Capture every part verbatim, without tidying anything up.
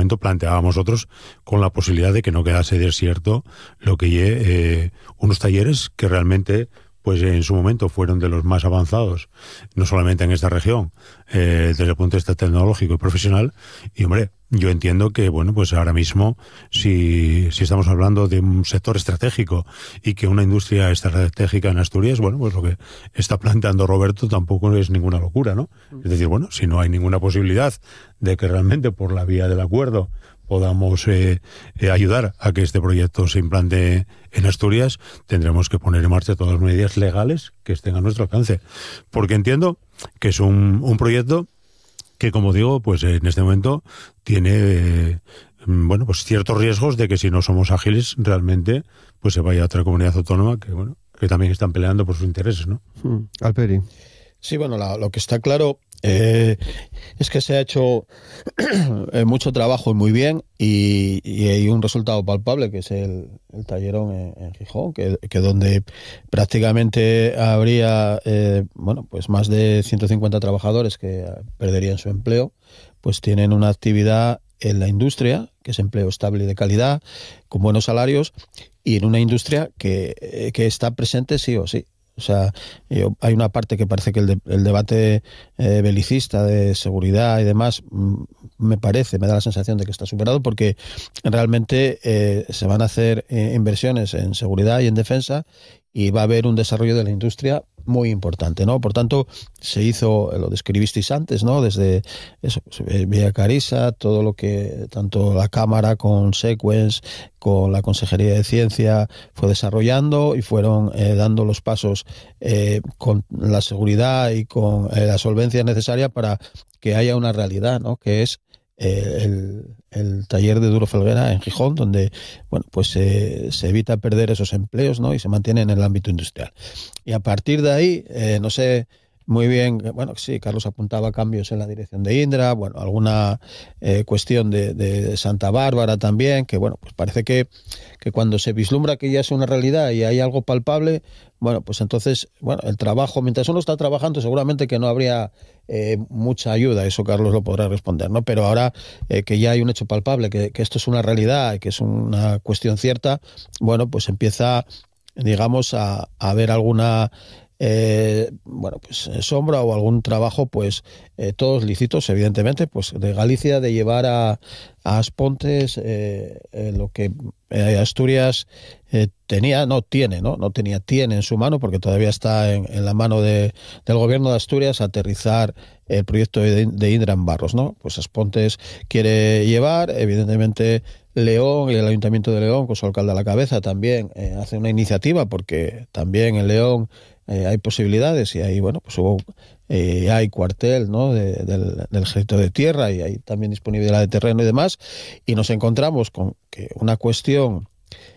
momento planteábamos otros con la posibilidad de que no quedase desierto lo que eh, unos talleres que realmente pues en su momento fueron de los más avanzados, no solamente en esta región, eh, desde el punto de vista tecnológico y profesional. Y hombre, yo entiendo que, bueno, pues ahora mismo, si, si estamos hablando de un sector estratégico y que una industria estratégica en Asturias, bueno, pues lo que está planteando Roberto tampoco es ninguna locura, ¿no? Es decir, bueno, si no hay ninguna posibilidad de que realmente por la vía del acuerdo podamos eh, eh, ayudar a que este proyecto se implante en Asturias, tendremos que poner en marcha todas las medidas legales que estén a nuestro alcance. Porque entiendo que es un, un proyecto que, como digo, pues en este momento tiene eh, bueno, pues ciertos riesgos de que si no somos ágiles realmente pues se vaya a otra comunidad autónoma que bueno, que también están peleando por sus intereses, ¿no? Hmm. Alperi. Sí, bueno, la, lo que está claro eh, es que se ha hecho mucho trabajo y muy bien y, y hay un resultado palpable que es el, el tallerón en, en Gijón, que, que donde prácticamente habría eh, bueno, pues más de ciento cincuenta trabajadores que perderían su empleo, pues tienen una actividad en la industria, que es empleo estable y de calidad, con buenos salarios, y en una industria que, que está presente sí o sí. O sea, yo, hay una parte que parece que el, de, el debate eh, belicista de seguridad y demás, mm, me parece, me da la sensación de que está superado porque realmente eh, se van a hacer eh, inversiones en seguridad y en defensa y va a haber un desarrollo de la industria muy importante, ¿no? Por tanto, se hizo, lo describisteis antes, ¿no? Desde eso, Vía Carisa, todo lo que, tanto la Cámara con Sequens, con la Consejería de Ciencia, fue desarrollando y fueron eh, dando los pasos eh, con la seguridad y con eh, la solvencia necesaria para que haya una realidad, ¿no? Que es eh, el, el taller de Duro Felguera en Gijón, donde bueno, pues eh, se evita perder esos empleos, ¿no? Y se mantiene en el ámbito industrial. Y a partir de ahí, eh, no sé muy bien, bueno, sí, Carlos apuntaba cambios en la dirección de Indra, bueno, alguna eh, cuestión de, de Santa Bárbara también, que bueno, pues parece que, que cuando se vislumbra que ya es una realidad y hay algo palpable, bueno, pues entonces, bueno, el trabajo, mientras uno está trabajando, seguramente que no habría eh, mucha ayuda, eso Carlos lo podrá responder, ¿no? Pero ahora eh, que ya hay un hecho palpable, que, que esto es una realidad y que es una cuestión cierta, bueno, pues empieza, digamos, a, a haber alguna Eh, bueno, pues sombra o algún trabajo, pues eh, todos lícitos, evidentemente, pues de Galicia, de llevar a, a Aspontes eh, eh, lo que eh, Asturias eh, tenía, no tiene, no no tenía, tiene en su mano, porque todavía está en, en la mano de, del gobierno de Asturias aterrizar el proyecto de, de Indra en Barros, ¿no? Pues Aspontes quiere llevar, evidentemente León y el Ayuntamiento de León, con su alcalde a la cabeza, también eh, hace una iniciativa, porque también en León Eh, hay posibilidades y hay, bueno, pues hubo, eh, hay cuartel, ¿no? de, del, del Ejército de Tierra y hay también disponibilidad de terreno y demás, y nos encontramos con que una cuestión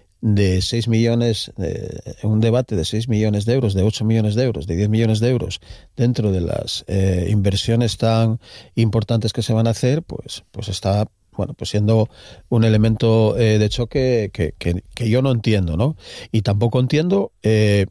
de seis millones, eh, un debate de seis millones de euros, de ocho millones de euros, de diez millones de euros dentro de las eh, inversiones tan importantes que se van a hacer, pues, pues está, bueno, pues siendo un elemento eh, de choque que, que, que yo no entiendo, ¿no? Y tampoco entiendo eh,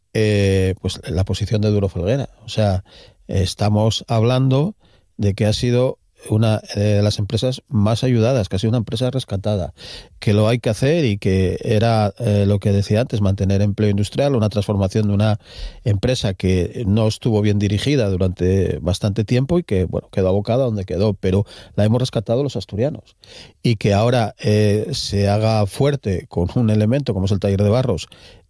Eh, pues la posición de Duro Felguera. O sea, estamos hablando de que ha sido una de las empresas más ayudadas, que ha sido una empresa rescatada, que lo hay que hacer y que era eh, lo que decía antes, mantener empleo industrial, una transformación de una empresa que no estuvo bien dirigida durante bastante tiempo y que, bueno, quedó abocada donde quedó, pero la hemos rescatado los asturianos. Y que ahora eh, se haga fuerte con un elemento como es el taller de Barros,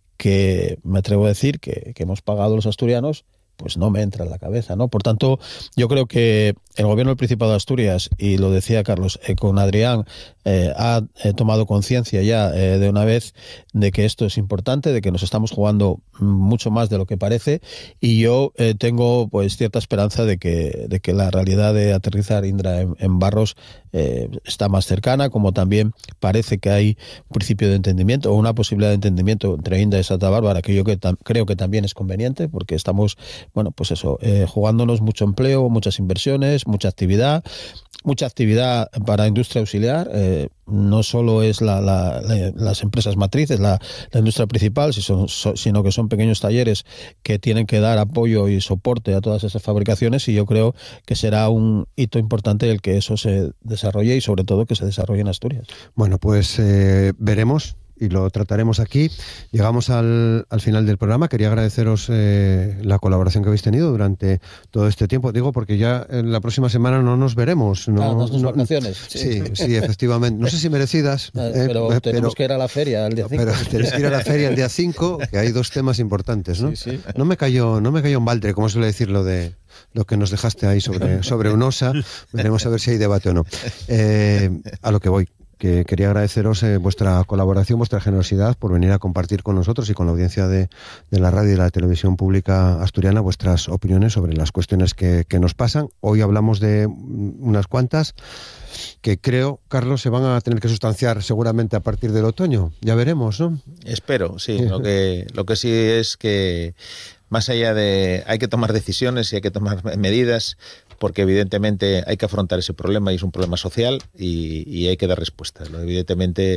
que me atrevo a decir que, que hemos pagado los asturianos, pues no me entra en la cabeza, ¿no? Por tanto, yo creo que el gobierno del Principado de Asturias, y lo decía Carlos, eh, con Adrián, eh, ha eh, tomado conciencia ya eh, de una vez de que esto es importante, de que nos estamos jugando mucho más de lo que parece, y yo eh, tengo pues cierta esperanza de que, de que la realidad de aterrizar Indra en, en Barros eh, está más cercana, como también parece que hay un principio de entendimiento o una posibilidad de entendimiento entre Indra y Santa Bárbara, que yo que tam- creo que también es conveniente, porque estamos bueno, pues eso, eh, jugándonos mucho empleo, muchas inversiones, mucha actividad, mucha actividad para industria auxiliar, eh, no solo es la, la, la, las empresas matrices, la, la industria principal, sino que son pequeños talleres que tienen que dar apoyo y soporte a todas esas fabricaciones, y yo creo que será un hito importante el que eso se desarrolle y sobre todo que se desarrolle en Asturias. Bueno, pues eh, veremos y lo trataremos aquí. Llegamos al, al final del programa. Quería agradeceros eh, la colaboración que habéis tenido durante todo este tiempo. Digo, porque ya en la próxima semana no nos veremos. No, ah, ¿Las no, vacaciones? Sí, sí, sí, efectivamente. No sé si merecidas. Eh, pero eh, tenemos pero, que ir a la feria el día cinco. Pero tenéis que ir a la feria el día cinco, que hay dos temas importantes, ¿no? Sí, sí. No me cayó, no me cayó un balde, como suele decir lo de lo que nos dejaste ahí sobre, sobre UNOSA. Veremos a ver si hay debate o no. Eh, a lo que voy. Que quería agradeceros eh, vuestra colaboración, vuestra generosidad por venir a compartir con nosotros y con la audiencia de, de la radio y la televisión pública asturiana vuestras opiniones sobre las cuestiones que, que nos pasan. Hoy hablamos de unas cuantas que creo, Carlos, se van a tener que sustanciar seguramente a partir del otoño. Ya veremos, ¿no? Espero, sí. Lo que, lo que sí es que más allá de... hay que tomar decisiones y hay que tomar medidas, porque evidentemente hay que afrontar ese problema y es un problema social y, y hay que dar respuestas. Evidentemente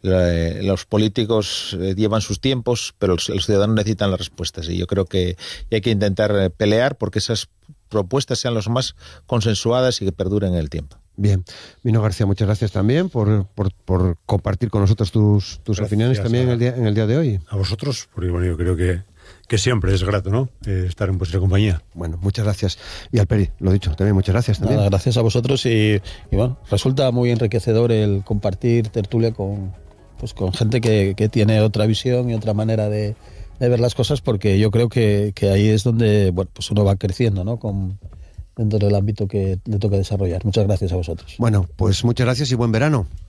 los políticos llevan sus tiempos, pero los, los ciudadanos necesitan las respuestas y yo creo que hay que intentar pelear porque esas propuestas sean las más consensuadas y que perduren en el tiempo. Bien. Mino García, muchas gracias también por, por, por compartir con nosotros tus, tus opiniones también en el, día, en el día de hoy. A vosotros, porque bueno, yo creo que que siempre es grato, ¿no? Eh, estar en vuestra compañía. Bueno, muchas gracias. Y al Peri, lo dicho, también muchas gracias. También. Nada, gracias a vosotros y, y bueno, resulta muy enriquecedor el compartir tertulia con, pues, con gente que, que tiene otra visión y otra manera de, de ver las cosas, porque yo creo que, que ahí es donde, bueno, pues uno va creciendo, ¿no? Con, dentro del ámbito que le toca desarrollar. Muchas gracias a vosotros. Bueno, pues muchas gracias y buen verano.